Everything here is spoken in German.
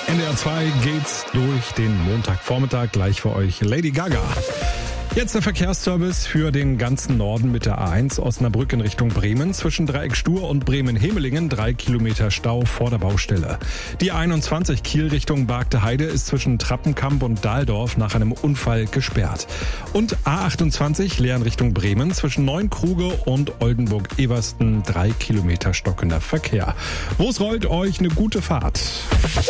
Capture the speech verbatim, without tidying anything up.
N D R zwei geht's durch den Montagvormittag, gleich für euch Lady Gaga. Jetzt der Verkehrsservice für den ganzen Norden mit der A eins Osnabrück in Richtung Bremen. Zwischen Dreieck Stur und Bremen-Hemelingen drei Kilometer Stau vor der Baustelle. Die A einundzwanzig Kiel Richtung Bargte Heide ist zwischen Trappenkamp und Dahldorf nach einem Unfall gesperrt. Und A achtundzwanzig Lehren Richtung Bremen zwischen Neunkruge und Oldenburg-Eversten drei Kilometer stockender Verkehr. Wo es rollt, euch eine gute Fahrt.